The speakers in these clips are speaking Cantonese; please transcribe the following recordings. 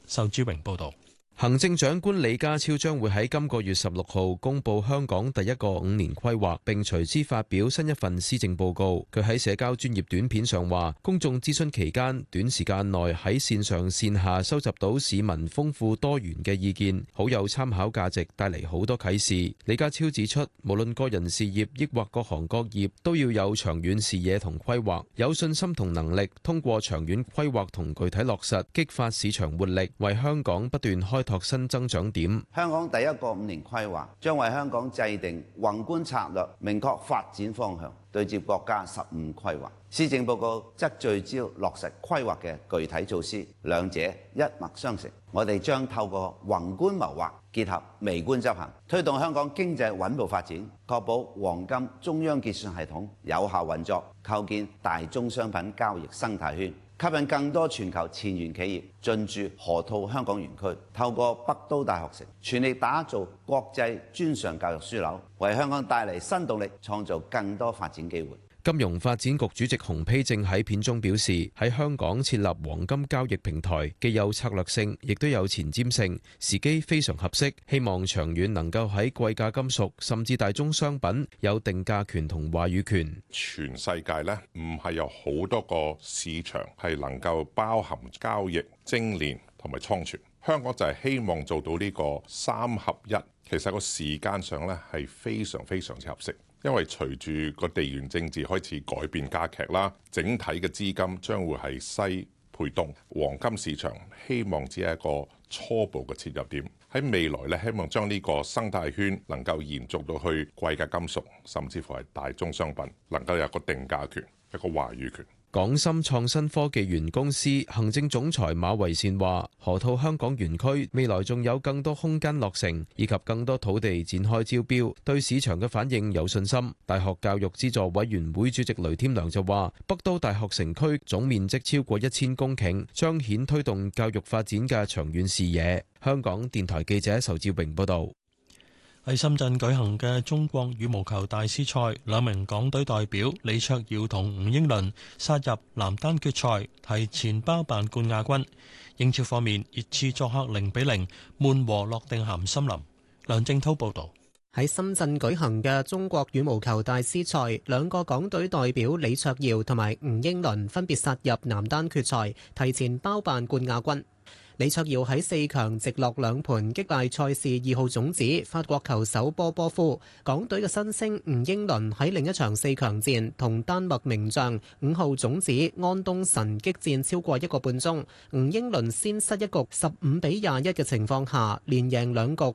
仇志榮報導。 行政長官李家超將會喺今個月16號公布香港第一個5年規劃，並隨之發表新一份施政報告。佢喺社交專頁短片上話，公眾諮詢期間，短時間內喺線上線下收集到市民豐富多元嘅意見，好有參考價值，帶嚟好多啟示。李家超指出，無論個人事業抑或各行各業，都要有長遠視野同規劃，有信心同能力，通過長遠規劃同具體落實，激發市場活力，為香港不斷開拓新增長點。 香港第一個5年規劃將為香港制定宏觀策略，明確發展方向，對接國家15規劃。施政報告則聚焦落實規劃嘅具體措施，兩者一脈相承。我哋將透過宏觀謀劃結合微觀執行，推動香港經濟穩步發展，確保黃金中央結算系統有效運作，構建大宗商品交易生態圈，吸引更多全球前沿企業進駐河套香港園區，透過北都大學城全力打造國際專上教育樞紐，為香港帶嚟新動力，創造更多發展機會。 金融發展局主席洪丕正喺片中表示，喺香港設立黃金交易平台，既有策略性，亦都有前瞻性，時機非常合適。希望長遠能夠喺貴價金屬甚至大宗商品有定價權同話語權。 全世界呢，唔係有好多個市場係能夠包含交易、精煉同埋倉存。香港就係希望做到呢個3合1，其實個時間上呢係非常之合適。因為隨住個地緣政治開始改變加劇啦，整體嘅資金將會係西配東，黃金市場希望只係一個初步嘅切入點。喺未來咧，希望將呢個生態圈能夠延續到去貴價金屬，甚至乎係大宗商品，能夠有個定價權，一個話語權。 港深創新科技園公司行政總裁馬維善話，河套香港園區未來仲有更多空間落成，以及更多土地展開招標，對市場嘅反應有信心。大學教育資助委員會主席雷添良就話，北都大學城區總面積超過1000公頃，彰顯推動教育發展嘅長遠視野。香港電台記者仇志榮報道。 喺深圳舉行嘅中國羽毛球大師賽，兩名港隊代表李卓耀同吳英倫殺入男單決賽，提前包辦冠亞軍。英超方面，熱刺作客0-0悶和諾定咸森林。梁正滔報導。 喺深圳舉行嘅中國羽毛球大師賽，兩個港隊代表李卓耀同埋吳英倫分別殺入男單決賽，提前包辦冠亞軍。李卓耀喺4強直落2盤擊敗賽事2號種子法國球手波波夫。港隊嘅新星吳英倫喺另一場4強戰同丹麥名將5號種子安東神激戰超過1個半鐘，吳英倫先失一局15-21嘅情況下，連贏2局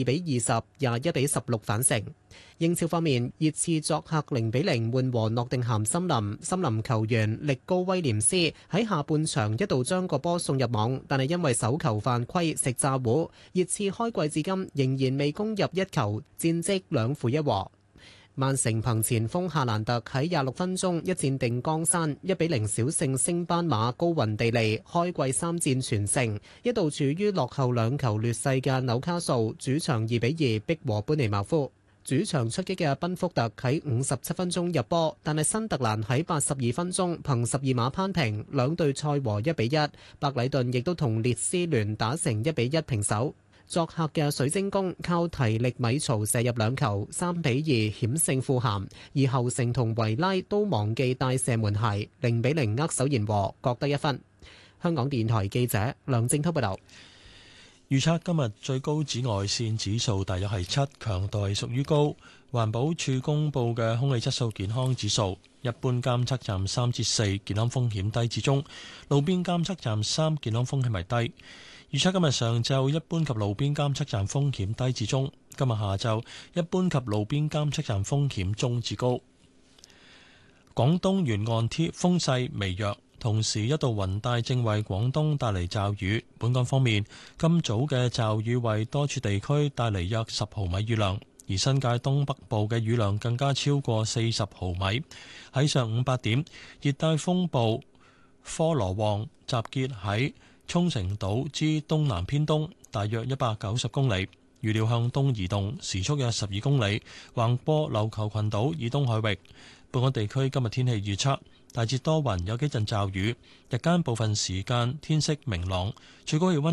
22-20、21-16反勝。英超方面，熱刺作客0-0悶和諾定咸森林。森林球員力高威廉斯喺下半場一度將個波送入網，但係因為手球犯規食炸糊。熱刺開季至今仍然未攻入1球，戰績2負1和。曼城憑前鋒夏蘭特喺26分鐘一戰定江山，1-0小勝升班馬高雲地利，開季3戰全勝。一度處於落後2球劣勢嘅紐卡素主場2-2逼和般尼茅夫。主場出擊嘅賓福特喺57分鐘入波，但係新特蘭喺82分鐘憑12碼扳平，兩隊賽和1-1。白禮頓亦都同列斯聯打成1-1平手。作客嘅水晶宮靠提力米曹射入2球，3-2險勝富咸。而後城同維拉都忘記帶射門鞋，0-0握手言和，各得1分。香港電台記者梁正滔報道。 預測今日最高紫外線指數大約係7，強度係屬於高。環保署公布嘅空氣質素健康指數，一般監測站3至4，健康風險低至中；路邊監測站3，健康風險係低。預測今日上晝一般及路邊監測站風險低至中，今日下晝一般及路邊監測站風險中至高。廣東沿岸風勢微弱。同時，一道雲帶正為廣東帶嚟驟雨。本港方面，今早嘅驟雨為多處地區帶嚟約10毫米雨量，而新界東北部嘅雨量更加超過40毫米。喺上午8點，熱帶風暴科羅旺集結喺沖繩島之東南偏東，大約190公里，預料向東移動，時速約12公里，橫過琉球群島以東海域。本港地區今日天氣預測。大致多雲，有幾陣驟雨，日間部分時間天色明朗，最高氣溫